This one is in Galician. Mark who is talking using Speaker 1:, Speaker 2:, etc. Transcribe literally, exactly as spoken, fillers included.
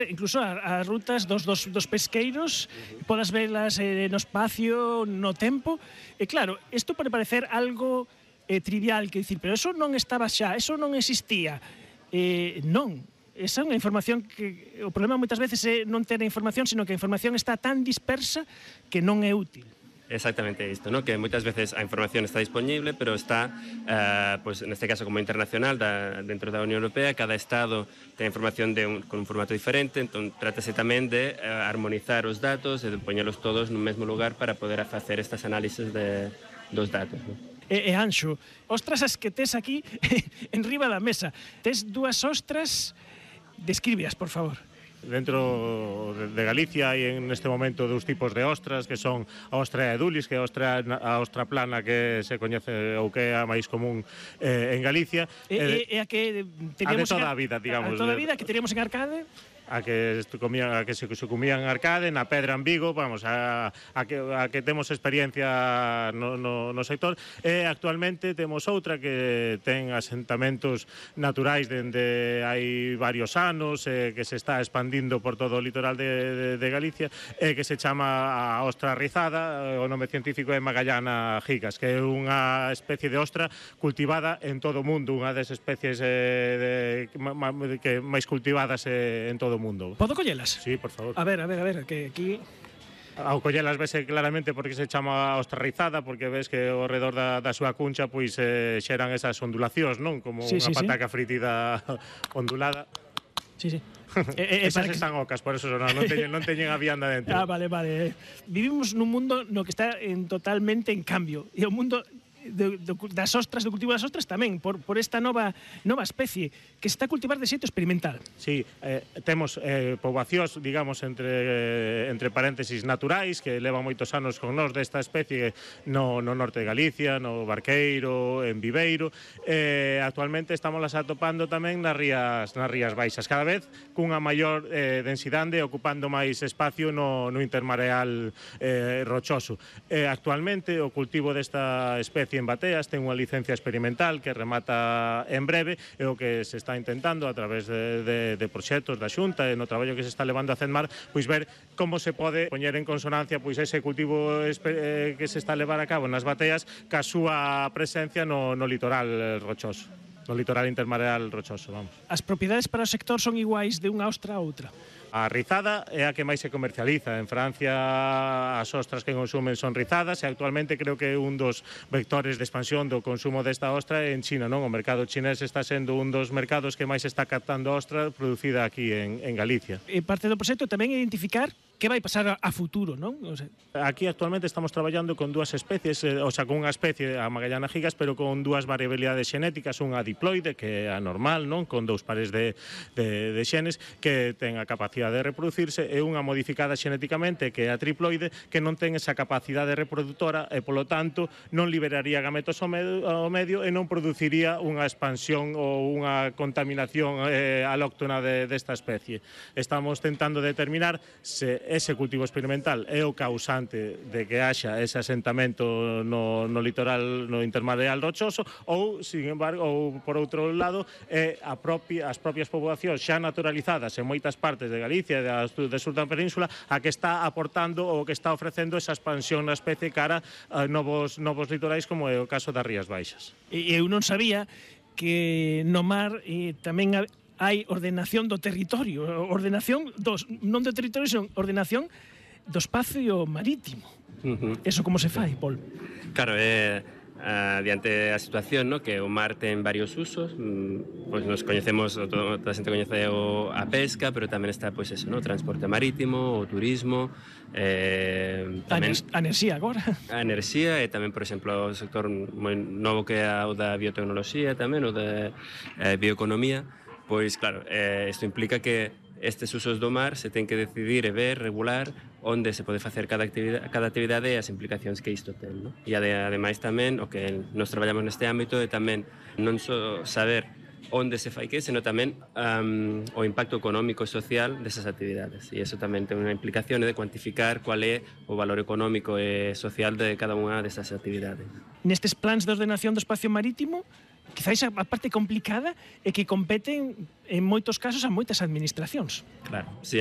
Speaker 1: Incluso as rutas dos, dos, dos pesqueiros, uh-huh. podas velas eh, no espacio, no tempo. E claro, isto pode parecer algo eh, trivial, que dicir, pero eso non estaba xa, eso non existía. Eh, non, esa é unha información que o problema moitas veces é non ter a información, sino que a información está tan dispersa que non é útil.
Speaker 2: Exactamente isto, ¿no? Que moitas veces a información está disponible, pero está, eh, pues, neste caso como internacional, da, dentro da Unión Europea, cada Estado ten información de un, con un formato diferente, entón trátase tamén de uh, armonizar os datos e de poñelos todos no mesmo lugar para poder facer estas análises de, dos datos, ¿no?
Speaker 1: E, e Anxo, ostras as que tes aquí en riba da mesa, tes dúas ostras, descríbeas, por favor.
Speaker 3: Dentro de Galicia hai en este momento dous tipos de ostras, que son a ostra edulis, que é a ostra, a ostra plana que se coñece ou que é a máis común eh, en Galicia.
Speaker 1: E, e, e a que teníamos
Speaker 3: a de toda a vida, digamos.
Speaker 1: A toda a vida que teníamos en Arcade.
Speaker 3: A que, comían, a que se, se comían en Arcade, na Pedra en Vigo, vamos, a, a, que, a que temos experiencia no, no, no sector. E actualmente temos outra que ten asentamentos naturais dende hai varios anos, eh, que se está expandindo por todo o litoral de, de, de Galicia, e que se chama a ostra rizada, o nome científico é Magallana gigas, que é unha especie de ostra cultivada en todo o mundo, unha das especies eh, de, ma, que máis cultivadas eh, en todo o mundo.
Speaker 1: Podo collelas?
Speaker 3: Sí, por favor.
Speaker 1: A ver, a ver, a ver, que aquí...
Speaker 3: Ao collelas vese claramente porque se chama ostra rizada, porque ves que ao redor da, da súa cuncha pois eh, xeran esas ondulacións, non? Como
Speaker 1: sí,
Speaker 3: unha
Speaker 1: sí,
Speaker 3: pataca
Speaker 1: sí.
Speaker 3: fritida ondulada.
Speaker 1: Sí, sí.
Speaker 3: E, e, Esas que... están ocas, por eso non, non, teñen, non teñen a vianda dentro.
Speaker 1: Ah, vale, vale. Vivimos nun mundo no que está en totalmente en cambio. E o mundo... De, de, das ostras, do cultivo das ostras tamén por, por esta nova nova especie que se está a cultivar de xeito experimental.
Speaker 3: Sí, eh, temos eh, poboacións, digamos, entre, eh, entre paréntesis naturais que levan moitos anos con nós desta especie no, no norte de Galicia, no Barqueiro, en Viveiro. Eh, actualmente estamos las atopando tamén nas rías, nas rías baixas, cada vez cunha maior eh, densidade, ocupando máis espacio no, no intermareal eh, rochoso. Eh, actualmente o cultivo desta especie en Bateas ten unha licencia experimental que remata en breve, e o que se está intentando a través de, de, de proxectos da Xunta e no traballo que se está levando a CENMAR, pois ver como se pode poñer en consonancia pois ese cultivo eh, que se está a levar a cabo nas Bateas ca súa presencia no, no litoral rochoso, no litoral intermareal rochoso, vamos.
Speaker 1: As propiedades para o sector son iguais de unha ostra a outra?
Speaker 3: A rizada é a que máis se comercializa. En Francia as ostras que consumen son rizadas, e actualmente creo que un dos vectores de expansión do consumo desta ostra é en China, non? O mercado chinés está sendo un dos mercados que máis está captando ostra producida aquí en, en Galicia.
Speaker 1: E parte do proxecto tamén é identificar que vai pasar a futuro, non? O sea...
Speaker 3: Aquí actualmente estamos traballando con dúas especies, eh, o sea, con unha especie, a Magallana gigas, pero con dúas variabilidades xenéticas, unha diploide, que é anormal, non? Con dous pares de, de, de xenes que ten a capacidade de reproducirse, e unha modificada xenéticamente, que é a triploide, que non ten esa capacidade reproductora e, polo tanto, non liberaría gametos ao medio, ao medio e non produciría unha expansión ou unha contaminación eh, alóctona de, desta especie. Estamos tentando determinar se ese cultivo experimental é o causante de que haxa ese asentamento no, no litoral, no intermareal rochoso, ou, sin embargo, ou por outro lado, é a propia, as propias poboacións xa naturalizadas en moitas partes de Galicia e da, de sur da península, a que está aportando ou que está ofrecendo esa expansión na especie cara a novos, novos litorais, como é o caso das Rías Baixas.
Speaker 1: E eu non sabía que no mar eh, tamén hai ordenación do territorio, ordenación dos, non do territorio, senón ordenación do espacio marítimo. Uh-huh. Eso como se fai, Pol?
Speaker 2: Claro, é uh, diante a situación, no, que o mar ten varios usos, mm, pois nos coñecemos, toda a xente coñece o, a pesca, pero tamén está pois eso, no, o transporte marítimo, o turismo, eh, tamén
Speaker 1: a enerxía agora.
Speaker 2: A enerxía e tamén, por exemplo, o sector moi novo que é o da biotecnoloxía tamén, o da eh, bioeconomía. Pois, claro, eh, isto implica que estes usos do mar se ten que decidir e ver, regular, onde se pode facer cada actividade, cada actividade e as implicacións que isto ten, no? E ademais tamén, o que nos traballamos neste ámbito é tamén non só saber onde se fai que, senón tamén um, o impacto económico e social desas actividades. E iso tamén ten unha implicación de cuantificar cual é o valor económico e social de cada unha desas actividades.
Speaker 1: Nestes plans de ordenación do espacio marítimo, quizáis a parte complicada é que competen en moitos casos a moitas administracións.
Speaker 2: Claro, sí,